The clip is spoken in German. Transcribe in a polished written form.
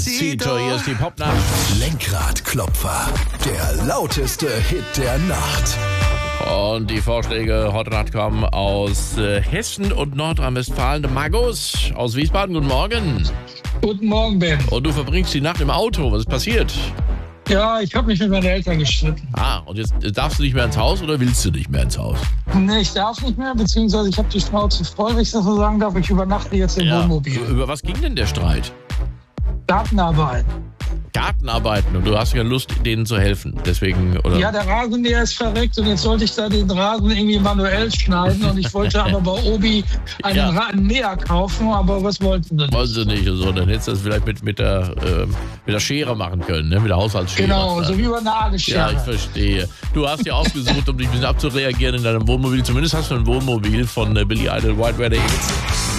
Zito, hier ist die Popnacht. Lenkradklopfer, der lauteste Hit der Nacht. Und die Vorschläge heute Nacht kommen aus Hessen und Nordrhein-Westfalen. Markus aus Wiesbaden, guten Morgen. Guten Morgen, Ben. Und du verbringst die Nacht im Auto. Was ist passiert? Ja, ich habe mich mit meinen Eltern gestritten. Und jetzt darfst du nicht mehr ins Haus oder willst du nicht mehr ins Haus? Nee, ich darf nicht mehr, beziehungsweise ich habe die Schnauze voll, wenn ich das so sagen darf. Ich übernachte jetzt im Wohnmobil. Über was ging denn der Streit? Gartenarbeit. Gartenarbeiten und du hast ja Lust, denen zu helfen. Deswegen, oder? Ja, der Rasenmäher ist verreckt und jetzt sollte ich da den Rasen irgendwie manuell schneiden und ich wollte aber bei Obi einen Mäher kaufen, aber was wollten sie nicht? Wollen sie nicht. So, dann hättest du das vielleicht mit der Schere machen können, ne? Mit der Haushaltsschere. Genau, so wie über eine Nagelschere. Ja, ich verstehe. Du hast ja ausgesucht, um dich ein bisschen abzureagieren in deinem Wohnmobil. Zumindest hast du ein Wohnmobil von Billy Idol, White Weather Hits.